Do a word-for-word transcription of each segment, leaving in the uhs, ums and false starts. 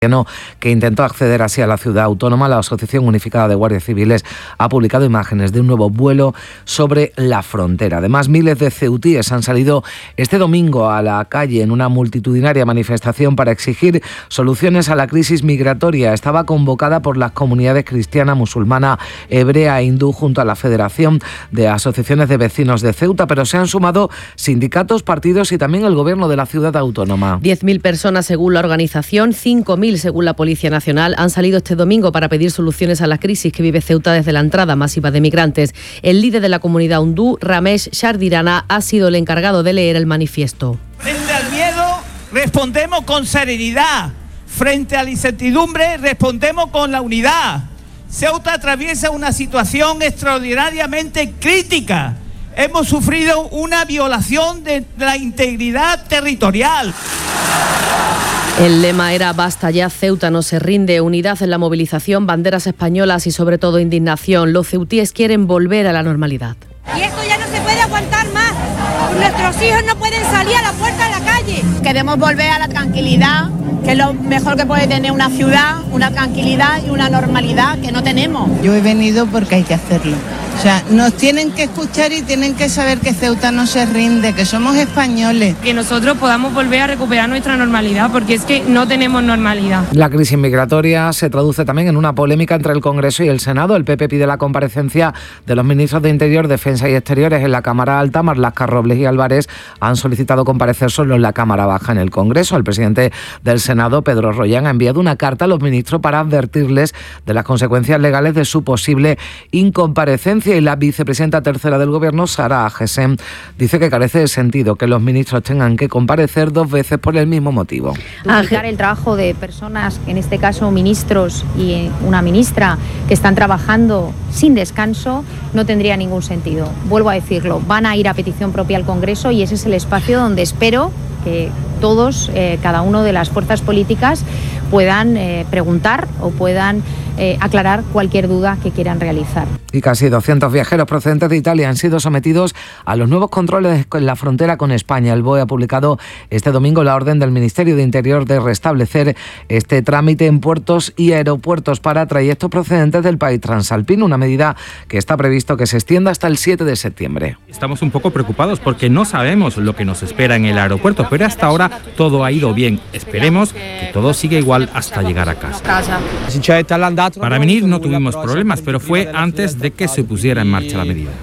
que intentó acceder así a la ciudad autónoma. La Asociación Unificada de Guardias Civiles ha publicado imágenes de un nuevo vuelo sobre la frontera. Además, miles de ceutíes han salido este domingo a la calle en una multitudinaria manifestación para exigir soluciones a la crisis migratoria. Estaba convocada por las comunidades cristiana, musulmana, hebrea e hindú junto a la Federación de Asociaciones de Vecinos de Ceuta, pero se han sumado sindicatos, partidos y también el gobierno de la ciudad autónoma. diez mil personas según la organización, cinco mil según la Policía Nacional, han salido este domingo para pedir soluciones a la crisis que vive Ceuta desde la entrada masiva de migrantes. El líder de la comunidad hindú, Ramesh Shardirana, ha sido el encargado de leer el manifiesto. Frente al miedo respondemos con serenidad. Frente a la incertidumbre respondemos con la unidad. Ceuta atraviesa una situación extraordinariamente crítica. Hemos sufrido una violación de la integridad territorial. El lema era "Basta ya, Ceuta no se rinde", unidad en la movilización, banderas españolas y sobre todo indignación. Los ceutíes quieren volver a la normalidad. Y esto ya no se puede aguantar más. Nuestros hijos no pueden salir a la puerta de la calle. Queremos volver a la tranquilidad, que es lo mejor que puede tener una ciudad, una tranquilidad y una normalidad que no tenemos. Yo he venido porque hay que hacerlo. O sea, nos tienen que escuchar y tienen que saber que Ceuta no se rinde, que somos españoles. Que nosotros podamos volver a recuperar nuestra normalidad, porque es que no tenemos normalidad. La crisis migratoria se traduce también en una polémica entre el Congreso y el Senado. El P P pide la comparecencia de los ministros de Interior, Defensa y Exteriores en la Cámara Alta. Marlaska, Robles y Álvarez han solicitado comparecer solo en la Cámara Baja en el Congreso. El presidente del Senado, Pedro Rollán, ha enviado una carta a los ministros para advertirles de las consecuencias legales de su posible incomparecencia. Y la vicepresidenta tercera del Gobierno, Sara Agesen, dice que carece de sentido que los ministros tengan que comparecer dos veces por el mismo motivo. Duplicar el trabajo de personas, en este caso ministros y una ministra, que están trabajando sin descanso, no tendría ningún sentido. Vuelvo a decirlo, van a ir a petición propia al Congreso y ese es el espacio donde espero que todos, eh, cada uno de las fuerzas políticas, puedan eh, preguntar o puedan eh, aclarar cualquier duda que quieran realizar. Y casi doscientos viajeros procedentes de Italia han sido sometidos a los nuevos controles en la frontera con España. El B O E ha publicado este domingo la orden del Ministerio de Interior de restablecer este trámite en puertos y aeropuertos para trayectos procedentes del país transalpino, una medida que está previsto que se extienda hasta el siete de septiembre. Estamos un poco preocupados porque no sabemos lo que nos espera en el aeropuerto, pero hasta ahora todo ha ido bien. Esperemos que todo siga igual hasta llegar a casa. Para venir no tuvimos problemas, pero fue antes de que se pusiera en marcha la medida.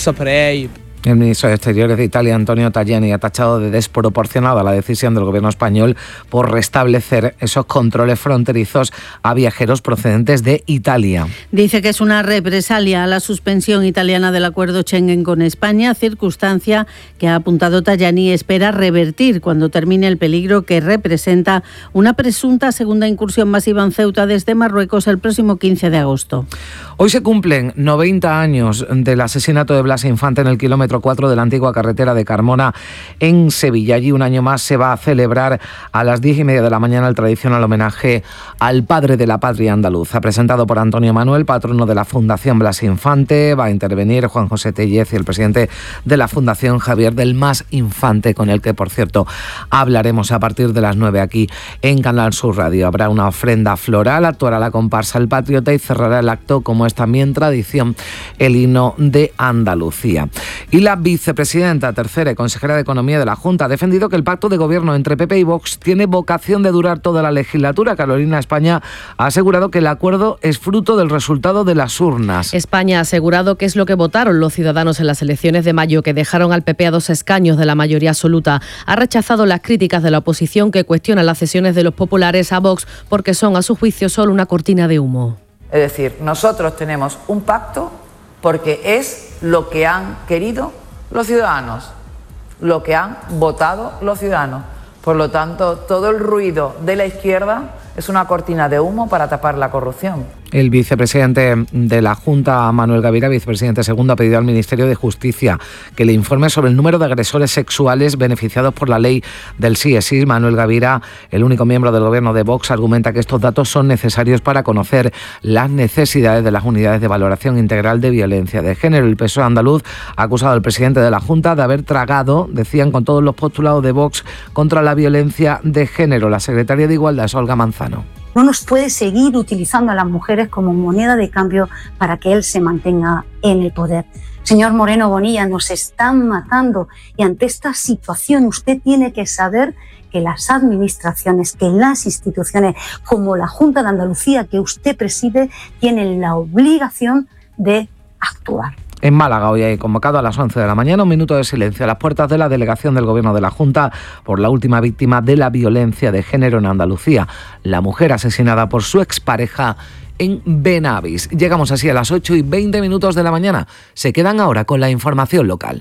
El ministro de Exteriores de Italia, Antonio Tajani, ha tachado de desproporcionada la decisión del gobierno español por restablecer esos controles fronterizos a viajeros procedentes de Italia. Dice que es una represalia a la suspensión italiana del acuerdo Schengen con España, circunstancia que ha apuntado Tajani espera revertir cuando termine el peligro que representa una presunta segunda incursión masiva en Ceuta desde Marruecos el próximo quince de agosto. Hoy se cumplen noventa años del asesinato de Blas Infante en el kilómetro cuatro de la antigua carretera de Carmona en Sevilla. Allí un año más se va a celebrar a las diez y media de la mañana el tradicional homenaje al padre de la patria andaluza, presentado por Antonio Manuel, patrono de la Fundación Blas Infante. Va a intervenir Juan José Tellez y el presidente de la Fundación, Javier del Mas Infante, con el que, por cierto, hablaremos a partir de las nueve aquí en Canal Sur Radio. Habrá una ofrenda floral, actuará la comparsa El Patriota y cerrará el acto, como es también tradición, el himno de Andalucía. Y la vicepresidenta tercera y consejera de Economía de la Junta ha defendido que el pacto de gobierno entre P P y Vox tiene vocación de durar toda la legislatura. Carolina España ha asegurado que el acuerdo es fruto del resultado de las urnas. España ha asegurado que es lo que votaron los ciudadanos en las elecciones de mayo, que dejaron al P P a dos escaños de la mayoría absoluta. Ha rechazado las críticas de la oposición que cuestionan las cesiones de los populares a Vox porque son, a su juicio, solo una cortina de humo. Es decir, nosotros tenemos un pacto porque es lo que han querido los ciudadanos, lo que han votado los ciudadanos. Por lo tanto, todo el ruido de la izquierda es una cortina de humo para tapar la corrupción. El vicepresidente de la Junta, Manuel Gavira, vicepresidente segundo, ha pedido al Ministerio de Justicia que le informe sobre el número de agresores sexuales beneficiados por la ley del sí es sí. Manuel Gavira, el único miembro del gobierno de Vox, argumenta que estos datos son necesarios para conocer las necesidades de las unidades de valoración integral de violencia de género. El P S O E andaluz ha acusado al presidente de la Junta de haber tragado, decían, con todos los postulados de Vox contra la violencia de género. La secretaria de Igualdad es Olga Manzano. no nos puede seguir utilizando a las mujeres como moneda de cambio para que él se mantenga en el poder. Señor Moreno Bonilla, nos están matando y ante esta situación usted tiene que saber que las administraciones, que las instituciones como la Junta de Andalucía que usted preside tienen la obligación de actuar. En Málaga hoy hay convocado a las once de la mañana un minuto de silencio a las puertas de la delegación del Gobierno de la Junta por la última víctima de la violencia de género en Andalucía, la mujer asesinada por su expareja en Benavis. Llegamos así a las ocho y veinte minutos de la mañana. Se quedan ahora con la información local.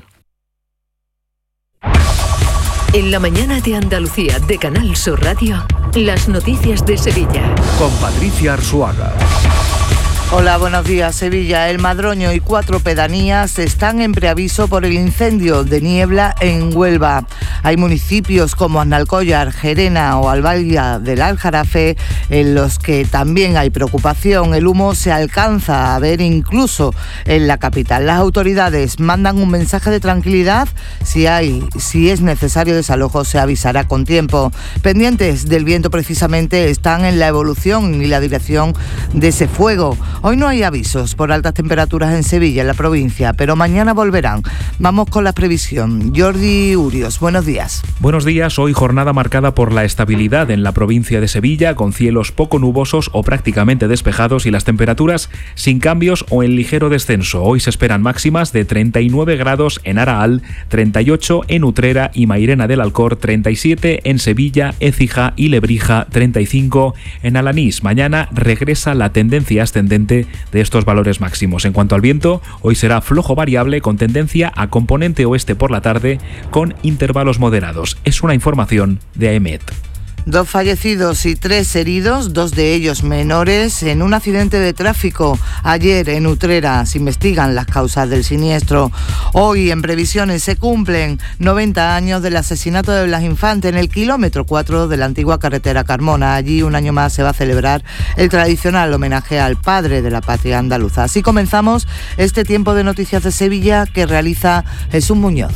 En la mañana de Andalucía de Canal Sur Radio, las noticias de Sevilla. Con Patricia Arzuaga. Hola, buenos días. Sevilla, El Madroño y cuatro pedanías están en preaviso por el incendio de niebla en Huelva. Hay municipios como Aznalcóllar, Gerena o Albaida del Aljarafe en los que también hay preocupación. El humo se alcanza a ver incluso en la capital. Las autoridades mandan un mensaje de tranquilidad. Si hay, si es necesario desalojo, se avisará con tiempo. Pendientes del viento precisamente están en la evolución y la dirección de ese fuego. Hoy no hay avisos por altas temperaturas en Sevilla, en la provincia, pero mañana volverán. Vamos con la previsión. Jordi Urios, buenos días. Buenos días. Hoy jornada marcada por la estabilidad en la provincia de Sevilla, con cielos poco nubosos o prácticamente despejados y las temperaturas sin cambios o en ligero descenso. Hoy se esperan máximas de treinta y nueve grados en Araal, treinta y ocho en Utrera y Mairena del Alcor, treinta y siete en Sevilla, Écija y Lebrija, treinta y cinco en Alanís. Mañana regresa la tendencia ascendente de estos valores máximos. En cuanto al viento, hoy será flojo variable con tendencia a componente oeste por la tarde con intervalos moderados. Es una información de A E M E T. Dos fallecidos y tres heridos, dos de ellos menores, en un accidente de tráfico ayer en Utrera. Se investigan las causas del siniestro. Hoy, en previsiones, se cumplen noventa años del asesinato de Blas Infante en el kilómetro cuatro de la antigua carretera Carmona. Allí, un año más, se va a celebrar el tradicional homenaje al padre de la patria andaluza. Así comenzamos este tiempo de noticias de Sevilla que realiza Jesús Muñoz.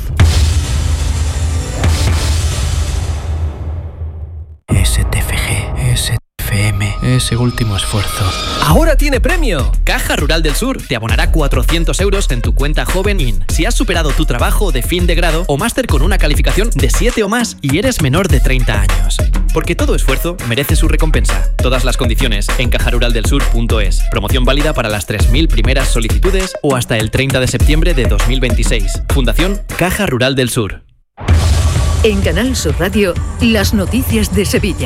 S T F G, S T F M, ese último esfuerzo. ¡Ahora tiene premio! Caja Rural del Sur te abonará cuatrocientos euros en tu cuenta Joven In si has superado tu trabajo de fin de grado o máster con una calificación de siete o más y eres menor de treinta años. Porque todo esfuerzo merece su recompensa. Todas las condiciones en caja rural del sur punto es. Promoción válida para las tres mil primeras solicitudes o hasta el treinta de septiembre de dos mil veintiséis. Fundación Caja Rural del Sur. En Canal Sur Radio, las noticias de Sevilla.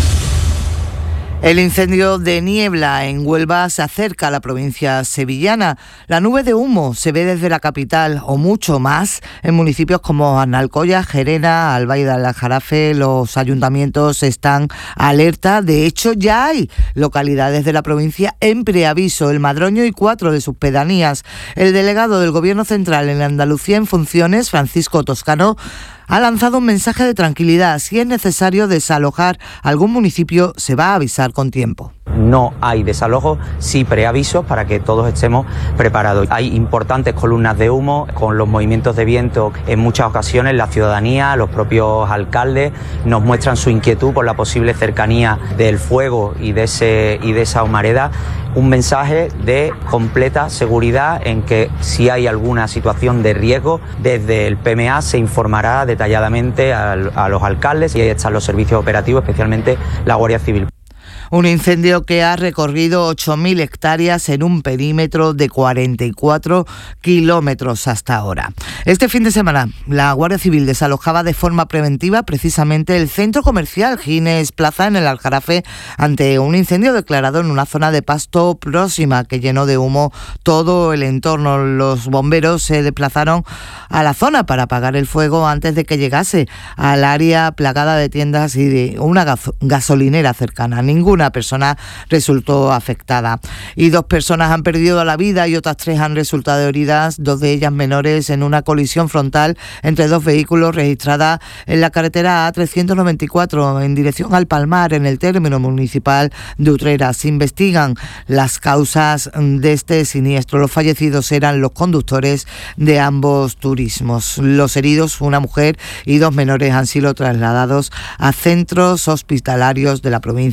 El incendio de niebla en Huelva se acerca a la provincia sevillana. La nube de humo se ve desde la capital o mucho más en municipios como Aznalcóllar, Gerena, Albaida del Aljarafe. Los ayuntamientos están alerta. De hecho, ya hay localidades de la provincia en preaviso, El Madroño y cuatro de sus pedanías. El delegado del Gobierno Central en Andalucía en funciones, Francisco Toscano, ha lanzado un mensaje de tranquilidad. Si es necesario desalojar algún municipio, se va a avisar con tiempo. No hay desalojo, sí preavisos para que todos estemos preparados. Hay importantes columnas de humo con los movimientos de viento. En muchas ocasiones la ciudadanía, los propios alcaldes nos muestran su inquietud por la posible cercanía del fuego y de, ese, y de esa humareda. Un mensaje de completa seguridad en que si hay alguna situación de riesgo, desde el P M A se informará detalladamente a, a los alcaldes y ahí están los servicios operativos, especialmente la Guardia Civil. Un incendio que ha recorrido ocho mil hectáreas en un perímetro de cuarenta y cuatro kilómetros hasta ahora. Este fin de semana, la Guardia Civil desalojaba de forma preventiva precisamente el centro comercial Gines Plaza en el Aljarafe ante un incendio declarado en una zona de pasto próxima que llenó de humo todo el entorno. Los bomberos se desplazaron a la zona para apagar el fuego antes de que llegase al área plagada de tiendas y de una gas- gasolinera cercana. Ninguna persona resultó afectada y dos personas han perdido la vida y otras tres han resultado heridas, dos de ellas menores, en una colisión frontal entre dos vehículos registrada en la carretera A trescientos noventa y cuatro en dirección al Palmar, en el término municipal de Utrera. Se investigan las causas de este siniestro. Los fallecidos eran los conductores de ambos turismos. Los heridos, una mujer y dos menores, han sido trasladados a centros hospitalarios de la provincia sevillana.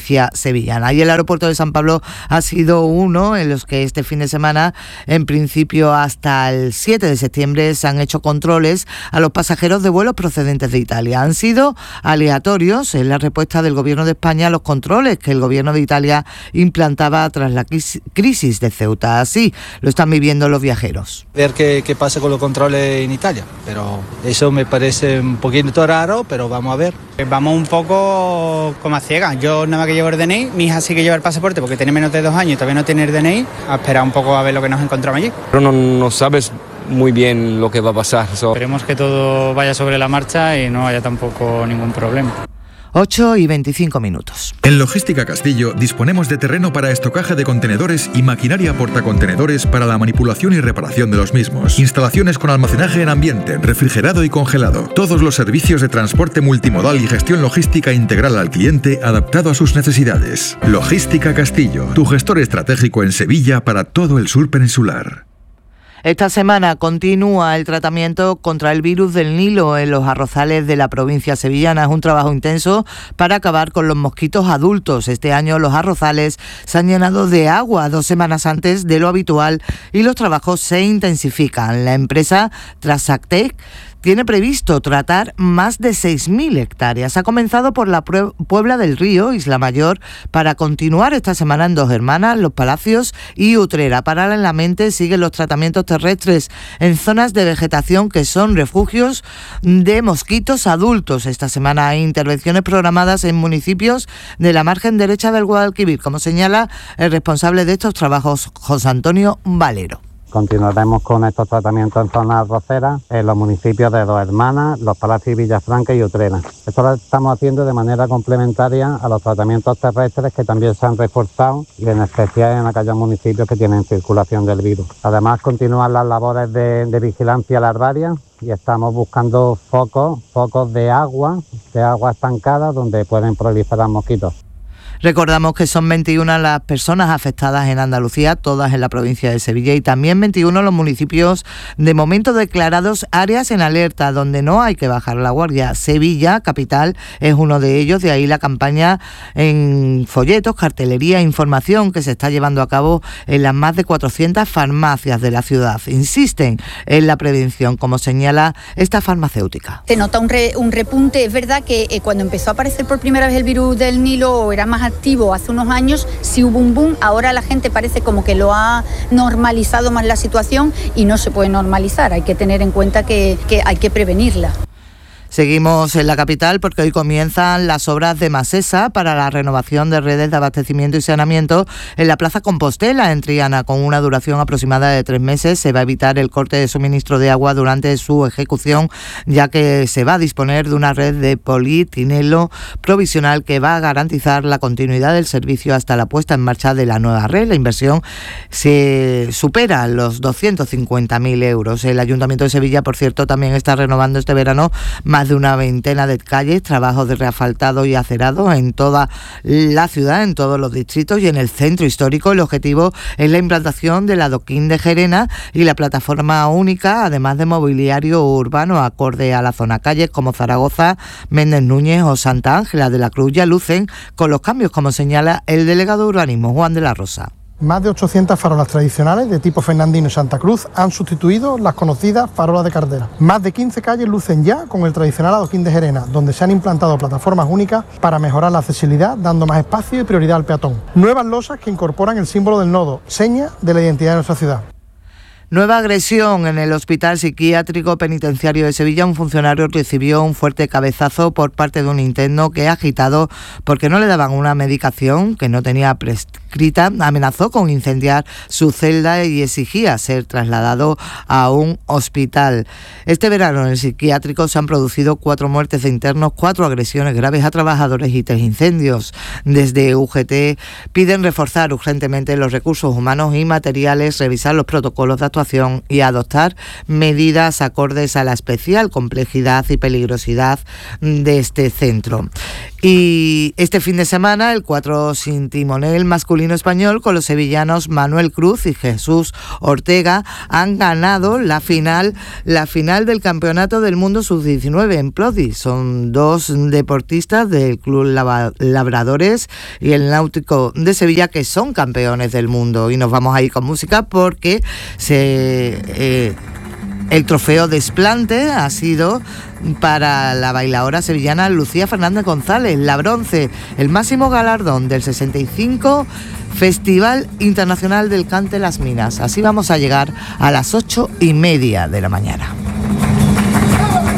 sevillana. Y el aeropuerto de San Pablo ha sido uno en los que este fin de semana, en principio hasta el siete de septiembre, se han hecho controles a los pasajeros de vuelos procedentes de Italia. Han sido aleatorios en la respuesta del Gobierno de España a los controles que el Gobierno de Italia implantaba tras la crisis de Ceuta. Así lo están viviendo los viajeros. Ver qué, qué pasa con los controles en Italia, pero eso me parece un poquito raro, pero vamos a ver. Vamos un poco como a ciegas. Yo nada más que llevo el D N I, mi hija sí que lleva el pasaporte porque tiene menos de dos años y todavía no tiene el D N I. A esperar un poco a ver lo que nos encontramos allí. Pero no, no sabes muy bien lo que va a pasar. So. Esperemos que todo vaya sobre la marcha y no haya tampoco ningún problema. ocho y veinticinco minutos. En Logística Castillo disponemos de terreno para estocaje de contenedores y maquinaria portacontenedores para la manipulación y reparación de los mismos. Instalaciones con almacenaje en ambiente, refrigerado y congelado. Todos los servicios de transporte multimodal y gestión logística integral al cliente adaptado a sus necesidades. Logística Castillo, tu gestor estratégico en Sevilla para todo el sur peninsular. Esta semana continúa el tratamiento contra el virus del Nilo en los arrozales de la provincia sevillana. Es un trabajo intenso para acabar con los mosquitos adultos. Este año los arrozales se han llenado de agua dos semanas antes de lo habitual y los trabajos se intensifican. La empresa Trasactec tiene previsto tratar más de seis mil hectáreas. Ha comenzado por la Puebla del Río, Isla Mayor, para continuar esta semana en Dos Hermanas, Los Palacios y Utrera. Paralelamente siguen los tratamientos terrestres en zonas de vegetación que son refugios de mosquitos adultos. Esta semana hay intervenciones programadas en municipios de la margen derecha del Guadalquivir, como señala el responsable de estos trabajos, José Antonio Valero. Continuaremos con estos tratamientos en zonas arroceras, en los municipios de Dos Hermanas, Los Palacios y Villafranca y Utrera. Esto lo estamos haciendo de manera complementaria a los tratamientos terrestres que también se han reforzado y en especial en aquellos municipios que tienen circulación del virus. Además, continúan las labores de, de vigilancia larvaria y estamos buscando focos, focos de agua, de agua estancada donde pueden proliferar mosquitos. Recordamos que son veintiuna las personas afectadas en Andalucía, todas en la provincia de Sevilla, y también veintiuno los municipios de momento declarados áreas en alerta, donde no hay que bajar la guardia. Sevilla, capital, es uno de ellos, de ahí la campaña en folletos, cartelería e información que se está llevando a cabo en las más de cuatrocientas farmacias de la ciudad. Insisten en la prevención, como señala esta farmacéutica. Se nota un, re, un repunte. Es verdad que eh, cuando empezó a aparecer por primera vez el virus del Nilo era más activo hace unos años, sí hubo un boom, ahora la gente parece como que lo ha normalizado más la situación y no se puede normalizar, hay que tener en cuenta que, que hay que prevenirla. Seguimos en la capital porque hoy comienzan las obras de Masesa para la renovación de redes de abastecimiento y saneamiento en la Plaza Compostela en Triana. Con una duración aproximada de tres meses se va a evitar el corte de suministro de agua durante su ejecución, ya que se va a disponer de una red de polietileno provisional que va a garantizar la continuidad del servicio hasta la puesta en marcha de la nueva red. La inversión se supera los doscientos cincuenta mil euros. El Ayuntamiento de Sevilla, por cierto, también está renovando este verano más de una veintena de calles, trabajos de reasfaltado y acerado en toda la ciudad, en todos los distritos y en el centro histórico. El objetivo es la implantación del adoquín de Gerena y la plataforma única, además de mobiliario urbano acorde a la zona. Calles como Zaragoza, Méndez Núñez o Santa Ángela de la Cruz ya lucen con los cambios, como señala el delegado de urbanismo, Juan de la Rosa. Más de ochocientas farolas tradicionales de tipo Fernandino y Santa Cruz han sustituido las conocidas farolas de cardera. Más de quince calles lucen ya con el tradicional adoquín de Gerena, donde se han implantado plataformas únicas para mejorar la accesibilidad, dando más espacio y prioridad al peatón. Nuevas losas que incorporan el símbolo del nodo, seña de la identidad de nuestra ciudad. Nueva agresión en el Hospital Psiquiátrico Penitenciario de Sevilla. Un funcionario recibió un fuerte cabezazo por parte de un interno que, agitado porque no le daban una medicación que no tenía prescrita, amenazó con incendiar su celda y exigía ser trasladado a un hospital. Este verano en el psiquiátrico se han producido cuatro muertes de internos, cuatro agresiones graves a trabajadores y tres incendios. Desde U G T piden reforzar urgentemente los recursos humanos y materiales, revisar los protocolos de actuación y adoptar medidas acordes a la especial complejidad y peligrosidad de este centro. Y este fin de semana el cuatro sin timonel masculino masculino español, con los sevillanos Manuel Cruz y Jesús Ortega, han ganado la final, la final del Campeonato del Mundo sub diecinueve en Plodi. Son dos deportistas del Club Labradores y el Náutico de Sevilla que son campeones del mundo. Y nos vamos a ir con música porque se... Eh, el trofeo Desplante ha sido para la bailaora sevillana Lucía Fernández González, la bronce, el máximo galardón del sesenta y cinco Festival Internacional del Cante Las Minas. Así vamos a llegar a las ocho y media de la mañana.